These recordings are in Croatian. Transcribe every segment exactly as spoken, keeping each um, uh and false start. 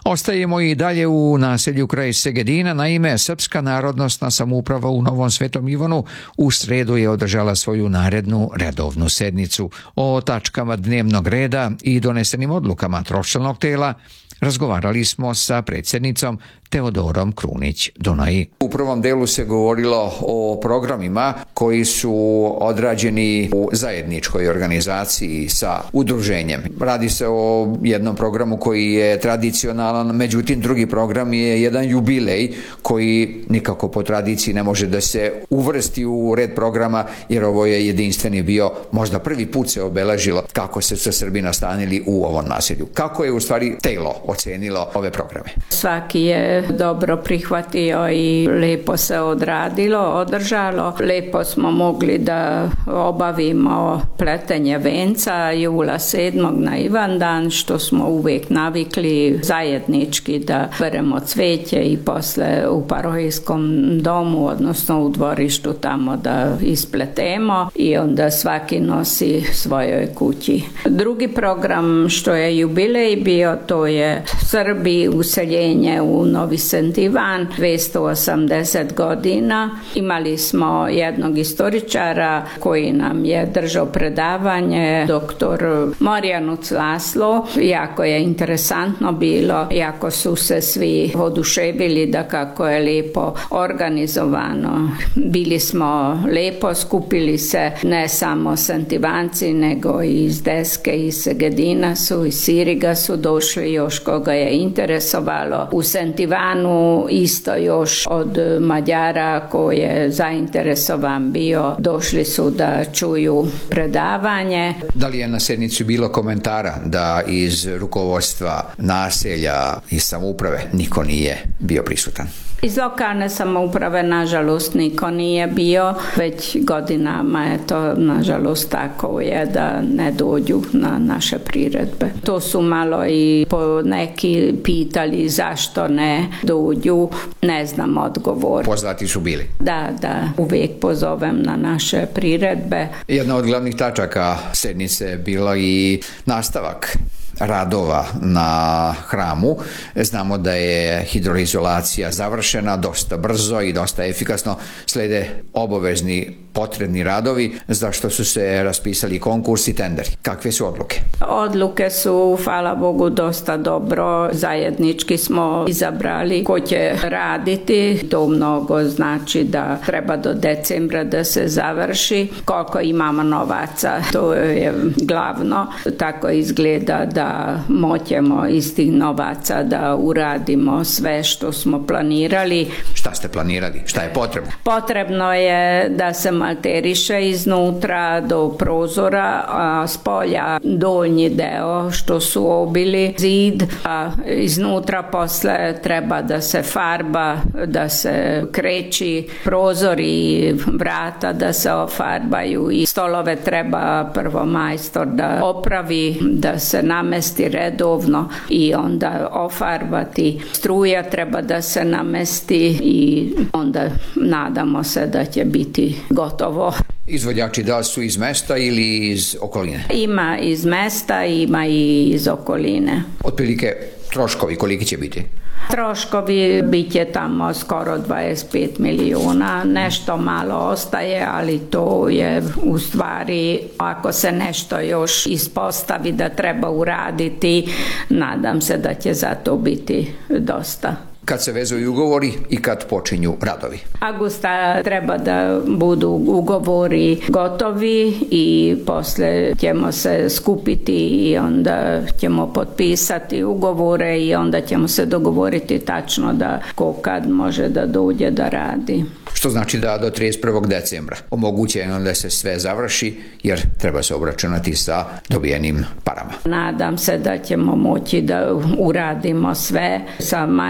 Ostajemo i dalje u naselju kraj Segedina. Naime, Srpska narodnosna samouprava u Novom Svetom Ivanu u sredu je održala svoju narednu redovnu sednicu. O tačkama dnevnog reda i donesenim odlukama tročlanog tela razgovarali smo sa predsjednicom Teodorom Krunić-Dunaji. U prvom delu se govorilo o programima koji su odrađeni u zajedničkoj organizaciji sa udruženjem. Radi se o jednom programu koji je tradicionalan, međutim drugi program je jedan jubilej koji nikako po tradiciji ne može da se uvrsti u red programa, jer ovo je jedinstveni bio, možda prvi put se obeležilo kako se sa Srbi nastanili u ovom naselju. Kako je u stvari telo ocenilo ove programe? Svaki je dobro prihvatio i lepo se odradilo, održalo. Lepo smo mogli da obavimo pletenje venca jula sedmog na Ivandan, što smo uvijek navikli zajednički da beremo cveće i posle u parohijskom domu, odnosno u dvorištu tamo da ispletemo i onda svaki nosi svojoj kući. Drugi program što je jubilej bio, to je Srbi, useljenje u Novi Sveti Ivan, dvjesto osamdeset godina. Imali smo jednog istoričara koji nam je držao predavanje, doktor Morjanuc Laslo. Jako je interesantno bilo, jako su se svi oduševili da kako je lijepo organizovano. Bili smo lepo, skupili se ne samo Sentivanci, nego i iz Deske, iz Segedina su, iz Siriga su došli, još koga je interesovalo. U Sentivanu isto još od Mađara koji je zainteresovan bio, došli su da čuju predavanje. Da li je na sednici bilo komentara da iz rukovodstva naselja i samouprave niko nije bio prisutan? Iz lokalne samouprave nažalost niko nije bio, već godinama je to nažalost tako je da ne dođu na naše priredbe. To su malo i po neki pitali zašto ne dođu, ne znam odgovor. Poznati su bili? Da, da, uvijek pozovem na naše priredbe. Jedna od glavnih tačaka sednice je bila i nastavak radova na hramu. Znamo da je hidroizolacija završena dosta brzo i dosta efikasno. Slede obavezni potrebni radovi, za što su se raspisali konkursi i tenderi. Kakve su odluke? Odluke su, hvala Bogu, dosta dobro. Zajednički smo izabrali ko će raditi. To mnogo znači da treba do decembra da se završi. Koliko imamo novaca, to je glavno. Tako izgleda da moćemo iz tih novaca da uradimo sve što smo planirali. Šta ste planirali? Šta je potrebno? Potrebno je da se malteriše iznutra do prozora, a s polja donji deo što su obili zid, a iznutra posle treba da se farba, da se kreći prozor i vrata da se ofarbaju i stolove treba prvo majstor da opravi, da se namesti redovno i onda ofarbati. Struja treba da se namesti i onda nadamo se da će biti gotovo. Izvođači da su iz mesta ili iz okoline? Ima iz mesta, ima i iz okoline. Otprilike troškovi koliki će biti? Troškovi bit će tamo skoro dvadeset pet milijuna, nešto malo ostaje, ali to je u stvari, ako se nešto još ispostavi da treba uraditi, nadam se da će za to biti dosta. Kad se vezuju ugovori i kad počinju radovi? Augusta treba da budu ugovori gotovi i posle ćemo se skupiti i onda ćemo potpisati ugovore i onda ćemo se dogovoriti tačno da ko kad može da dođe da radi. Što znači da do trideset prvog decembra omogućeno da se sve završi, jer treba se obračunati sa dobijenim parama. Nadam se da ćemo moći da uradimo sve sa majstorima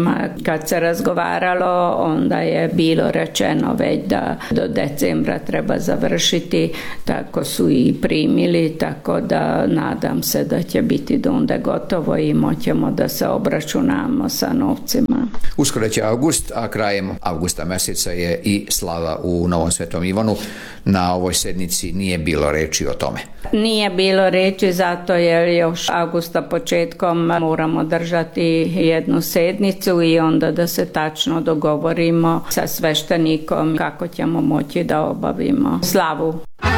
novcima. Kad se razgovaralo, onda je bilo rečeno već da do decembra treba završiti, tako su i primili, tako da nadam se da će biti do onda gotovo i moćemo da se obračunamo sa novcima. Uskoro će avgust, a krajem avgusta mjeseca je i slava u Novom Svetom Ivanu. Na ovoj sednici nije bilo reči o tome. Nije bilo reči zato jer još avgusta početkom moramo držati jednu sednicu i onda da se tačno dogovorimo sa sveštenikom kako ćemo moći da obavimo slavu.